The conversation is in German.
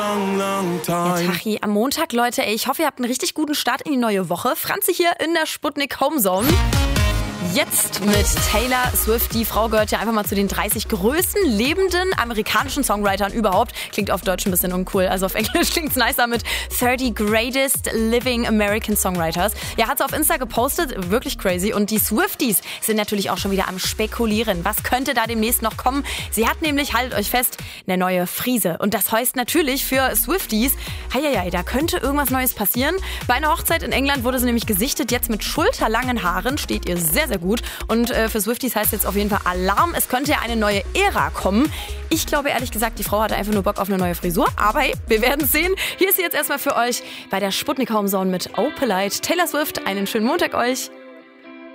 Ja, Tachi, am Montag, Leute, ich hoffe, ihr habt einen richtig guten Start in die neue Woche. Franzi hier in der Sputnik Homezone. Jetzt mit Taylor Swift. Die Frau gehört ja einfach mal zu den 30 größten lebenden amerikanischen Songwritern überhaupt. Klingt auf Deutsch ein bisschen uncool, also auf Englisch klingt's nicer mit 30 Greatest Living American Songwriters. Ja, hat sie auf Insta gepostet, wirklich crazy. Und die Swifties sind natürlich auch schon wieder am Spekulieren. Was könnte da demnächst noch kommen? Sie hat nämlich, haltet euch fest, eine neue Frise. Und das heißt natürlich für Swifties, heieiei, da könnte irgendwas Neues passieren. Bei einer Hochzeit in England wurde sie nämlich gesichtet, jetzt mit schulterlangen Haaren, steht ihr sehr, sehr gut. Und für Swifties heißt jetzt auf jeden Fall Alarm. Es könnte ja eine neue Ära kommen. Ich glaube ehrlich gesagt, die Frau hatte einfach nur Bock auf eine neue Frisur. Aber hey, wir werden es sehen. Hier ist sie jetzt erstmal für euch bei der Sputnik Homezone mit Opalite. Taylor Swift, einen schönen Montag euch.